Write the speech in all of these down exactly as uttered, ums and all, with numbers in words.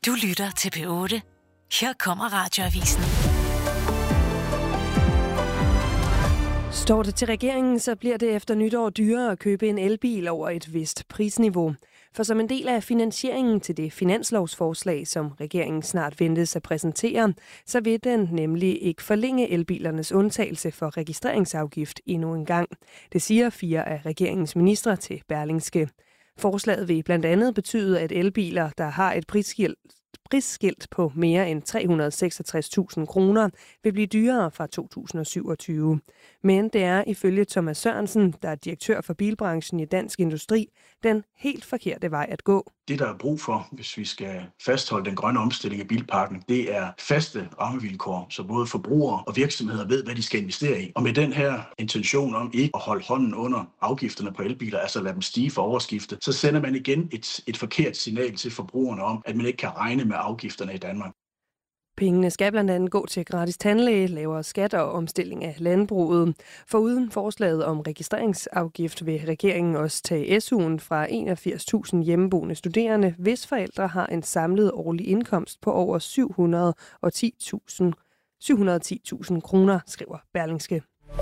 Du lytter til P otte. Her kommer Radioavisen. Står det til regeringen, så bliver det efter nytår dyrere at købe en elbil over et vist prisniveau. For som en del af finansieringen til det finanslovsforslag, som regeringen snart ventes at præsentere, så vil den nemlig ikke forlænge elbilernes undtagelse for registreringsafgift endnu en gang. Det siger fire af regeringens ministre til Berlingske. Forslaget vil blandt andet betyde, at elbiler, der har et prisskilt, prisskilt på mere end tre hundrede og seksogtres tusind kroner, vil blive dyrere fra to tusind og syvogtyve. Men det er ifølge Thomas Sørensen, der er direktør for bilbranchen i Dansk Industri, den helt forkerte vej at gå. Det, der er brug for, hvis vi skal fastholde den grønne omstilling af bilparken, det er faste rammevilkår, så både forbrugere og virksomheder ved, hvad de skal investere i. Og med den her intention om ikke at holde hånden under afgifterne på elbiler, altså lade dem stige for overskifte, så sender man igen et, et forkert signal til forbrugerne om, at man ikke kan regne med afgifterne i Danmark. Pengene skal blandt andet gå til gratis tandlæge, lavere skatter og omstilling af landbruget. Foruden forslaget om registreringsafgift vil regeringen også tage S U'en fra enogfirs tusind hjemmeboende studerende, hvis forældre har en samlet årlig indkomst på over syv hundrede og ti tusind kroner, skriver Berlingske.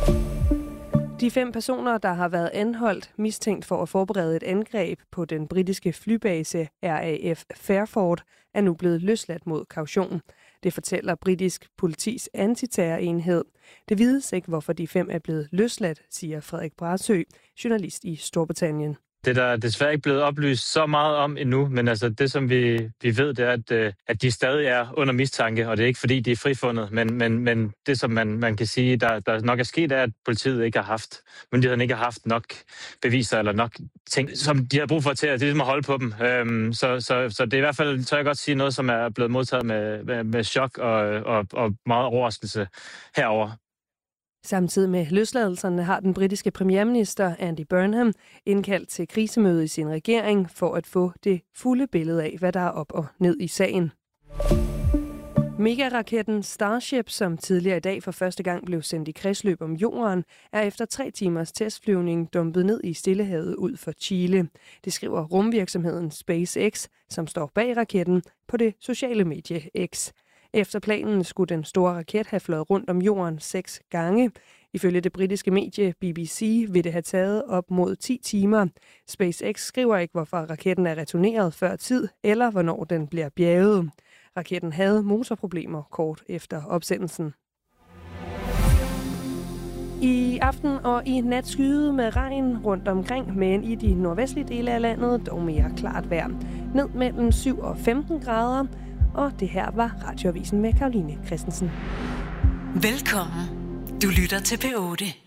De fem personer, der har været anholdt, mistænkt for at forberede et angreb på den britiske flybase R A F Fairford, er nu blevet løsladt mod kaution. Det fortæller britisk politis antiterrorenhed. Det vides ikke, hvorfor de fem er blevet løsladt, siger Frederik Brasø, journalist i Storbritannien. Det er der desværre ikke blevet oplyst så meget om endnu, men altså det, som vi, vi ved, det er, at, at de stadig er under mistanke, og det er ikke, fordi de er frifundet, men, men, men det, som man, man kan sige, der, der nok er sket, er, at politiet ikke har haft, myndighederne ikke har haft nok beviser eller nok ting, som de har brug for til at, ligesom at holde på dem. Øhm, så, så, så det er i hvert fald, tør jeg godt sige, noget, som er blevet modtaget med, med, med chok og, og, og meget overraskelse herover. Samtidig med løsladelserne har den britiske premierminister Andy Burnham indkaldt til krisemøde i sin regering for at få det fulde billede af, hvad der er op og ned i sagen. Megaraketten Starship, som tidligere i dag for første gang blev sendt i kredsløb om jorden, er efter tre timers testflyvning dumpet ned i Stillehavet ud for Chile. Det skriver rumvirksomheden SpaceX, som står bag raketten, på det sociale medie X. Efter planen skulle den store raket have fløjet rundt om jorden seks gange. Ifølge det britiske medie B B C vil det have taget op mod ti timer. SpaceX skriver ikke, hvorfor raketten er returneret før tid, eller hvornår den bliver bjerget. Raketten havde motorproblemer kort efter opsendelsen. I aften og i nat skyde med regn rundt omkring, men i de nordvestlige dele af landet dog mere klart vejr. Ned mellem syv og femten grader. Og det her var Radioavisen med Caroline Christensen. Velkommen. Du lytter til P otte.